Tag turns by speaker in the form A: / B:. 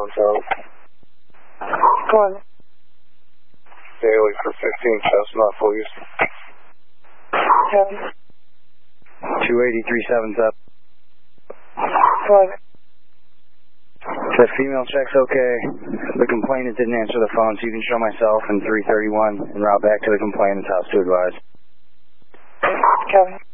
A: downtown.
B: Go on.
A: Daily for 15 Chestnut, please.
B: Kevin.
C: 283.7's up.
B: Go on.
C: The female check's okay. The complainant didn't answer the phone, so you can show myself in 331 and route back to the complainant's house to advise.
B: Kevin.